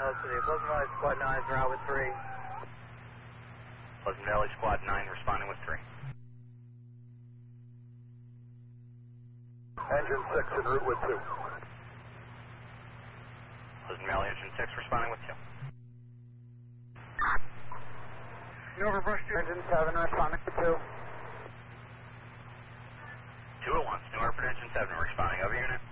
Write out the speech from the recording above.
City, Pleasant Valley Squad 9 is route with 3. Pleasant Valley Squad 9 responding with 3. Engine 6 en route with 2. Pleasant Valley Engine 6 responding with 2. New Overbrush 2. Engine 7 responding with 2. 2 at once. New Hartford Engine 7 responding. Over unit.